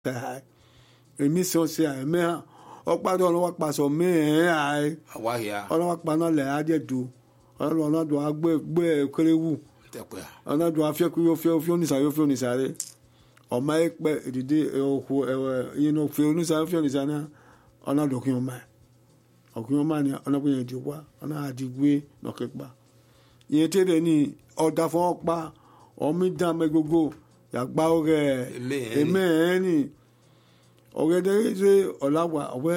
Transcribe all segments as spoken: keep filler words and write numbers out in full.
ka emi so se a me ọ̀pá do lo wa pa so me ai wa ya Ọlọ́run pa na le ade du Ọlọ́run do agbe gbe kerewu te pe Ọlọ́run do afie ku yo fie fie oni sa yo fie oni sa re o ma pe dide oku you know fie oni sa fie oni sa na Ọlọ́run do kun o ma o kun o ma ni Ọlọ́run yen di wa Ọlọ́run adigwe no kepa yen te de ni oda fo pa o mi dan me gogo ya gba ore amen ni ogede je olawa we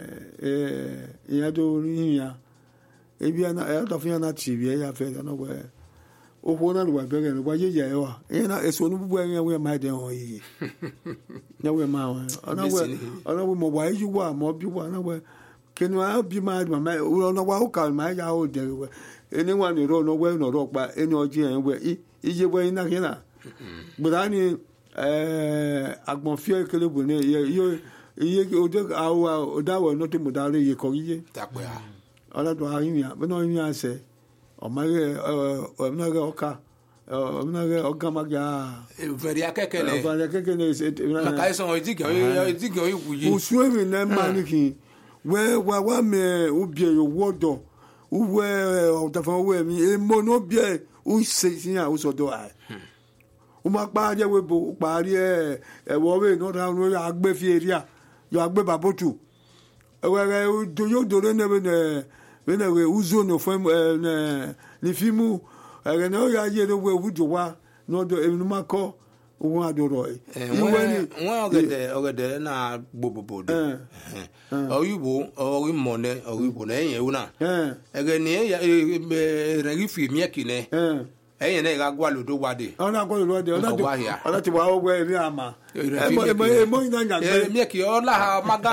eh iya do ri ya ebi ana e do fun na tv ya fe na we o ho na wa bere ni wa ye ye wa e na eso nu bubu en we ma de on yi na we ma wa ona we ona we mo wa yi wa mo bi wa na we kenu a bi ma ma ma o na wa o ka ma ya o de we eni wa ni ro no we no ro pa eni oji en we iye we na kina gbani eh agbonfie kelebo ne yo iye odo awa odawo no te mo dare ye ko iye tape a ala do ayin ya be no yin ase o ma ge o na ge oka o na ge oga ma ga veri akeke ne veri akeke ne na kai so ojige ojige iwuye usu emi na maniki we wa wa me ubie yo wodo uwe o ta fa we mi e mo no bie u se sin a u so do ai uma pa je we bo pari e e wo we no ra no ya gbe fi area yo agbe babotu e we we do yo do ne ne we ne we uzo no fam ne ni fimu e ne o ya je no we wujo wa no do e no mako won adoro e won won ogede ogede na gbobobo do oyibo ori mone oyibo na yen una e ge ni e re fi mi ekine ẹ̀yin náà ga gwa lodo wade ona gwa lodo wade ona do ona ti wa ogwe ri ama emo emo emo ina nya gbe mi ki ola ha maga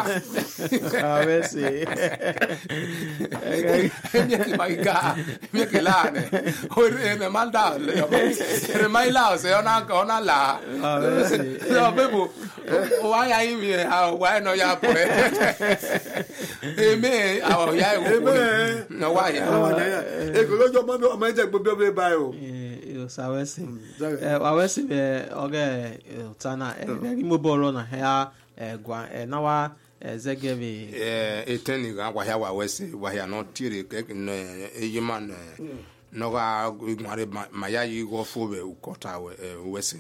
a ver si mi ki maga mi ki la ne o re me manda re mai la se ona ona la a ver si so bebo o wa ya mi ha wa no ya po e me a ya e no wa ya e ko lojo mo o ma je gbogbo be ba o yo sabes eh a ver si eh oge tana eh mo bolo na ha eh gwa eh na wa zegebe eh eteni ga wa ya wa wese wa ya no tire ke no eyiman no ga igware maya yi go fo be ukota wese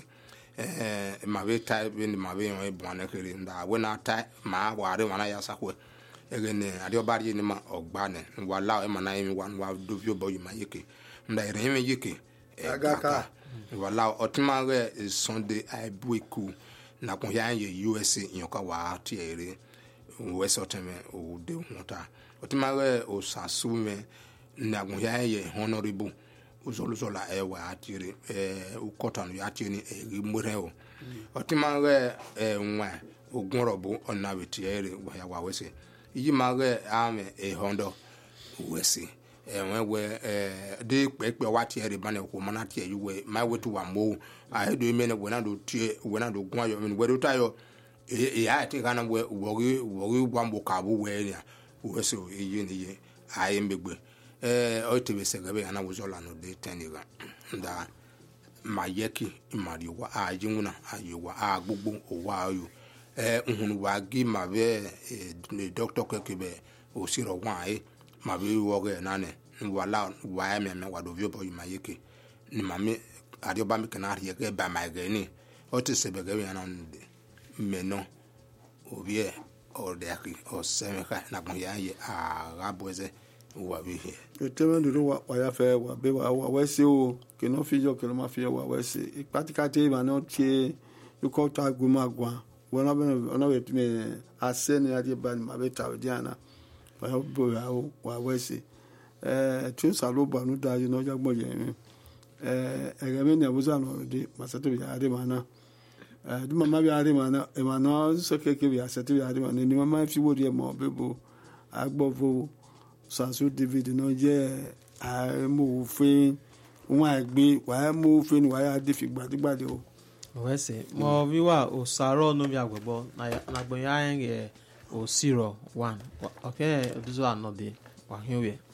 eh ma be tai be ma be yon e bwana kere nda we na tai ma wa re wana ya sakwe egene ade obari ni ma ogba ne wa la e ma na emi wan wa do bio boy ma yeke nda ere emi yeke agaka wala otima re Sunday aibueku na kon ya ye U S A yon ka wa tiere U S oteme o de wonta otima re o sasume na kon ya ye honorable o zolo zola e wa tiere eh o cotton ya tieni e rimore o otima re e nwa ogunrobo ona we tiere wa ya wa wese yi ma re ame e hondo U S A enwe we eh de pepe wati ere bana ko mana tie yuwe my way to wamo I do me we na do tie we na do gun ayo me we do tayo e ya ti kana we wori wori wambo ka bo we ya we so e ye ni ye aye mbegbe eh o te be se gabe ana wozola no de teniga nda mayeki imari wa ajinuna ayewa agbogbo owa ayo eh nhunu wa gi ma be doctor kekebe o siro wa e ma be woge nane wala wa me me wa do vio boy mayeke ni mame adio ba me kana rie ke ba ma ge ni o te se be ge ya nan de me no o bien o de aki o se me ka na kon ya ye a ga boze wa bi he e te me do wa ya fe wa be wa wa se o ke no fi jo ke no ma fi wa wa se e praticate ba no tie you call ta guma gwa wona be ona we me asene ade ba ni ma be ta o diana ba bo ya wa wa se eh tu salo ba no da you no jagbo ye eh ere me ne buza no de masato ya ade mana eh du mama bi ade mana e mana so keke bi aseto ya ade mana ni mama fi wo de mo bebo agbovo sansu David no je a mo fe won agbe wa mo fe ni wa ya de fi gbadigbade o we se mo bi wa o saro no bi agbegbo na na gbon ya yen o zero one okay oduzo anode wa hiwe